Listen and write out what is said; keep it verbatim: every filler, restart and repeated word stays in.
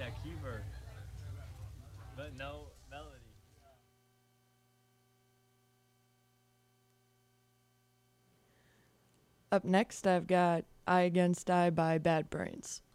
that keyboard, but no melody. Up next, I've got Eye Against Eye by Bad Brains.